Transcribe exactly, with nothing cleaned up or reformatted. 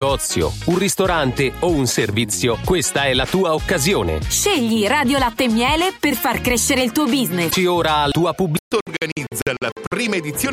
negozio, un ristorante o un servizio, questa è la tua occasione. Scegli Radio Latte e Miele per far crescere il tuo business. Ci ora la tua pubblicità. Organizza la prima edizione